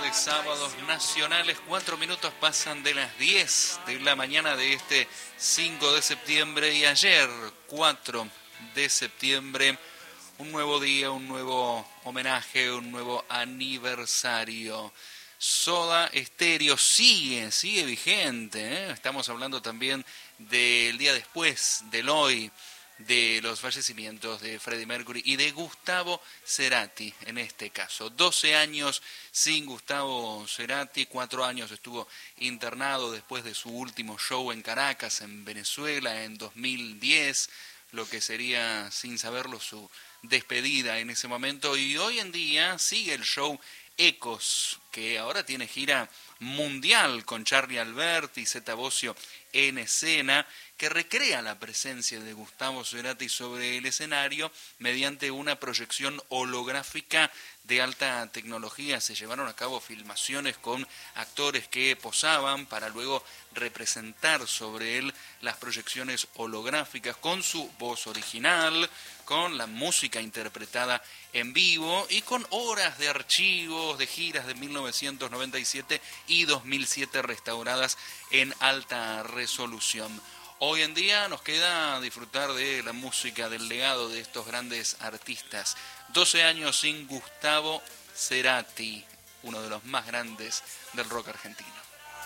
tardes, sábados nacionales, 4 minutos pasan de las 10 de la mañana de este 5 de septiembre y ayer, 4 de septiembre, un nuevo día, un nuevo homenaje, un nuevo aniversario. Soda Stereo sigue vigente, ¿eh? Estamos hablando también del día después, del hoy, de los fallecimientos de Freddie Mercury y de Gustavo Cerati, en este caso. 12 años sin Gustavo Cerati, 4 años estuvo internado después de su último show en Caracas, en Venezuela, en 2010, lo que sería, sin saberlo, su despedida en ese momento. Y hoy en día sigue el show Ecos, que ahora tiene gira mundial con Charly Alberti y Zeta Bosio en escena, que recrea la presencia de Gustavo Cerati sobre el escenario mediante una proyección holográfica de alta tecnología. Se llevaron a cabo filmaciones con actores que posaban para luego representar sobre él las proyecciones holográficas con su voz original, con la música interpretada en vivo y con horas de archivos de giras de 1997 y 2007 restauradas en alta resolución. Hoy en día nos queda disfrutar de la música, del legado de estos grandes artistas. 12 años sin Gustavo Cerati, uno de los más grandes del rock argentino.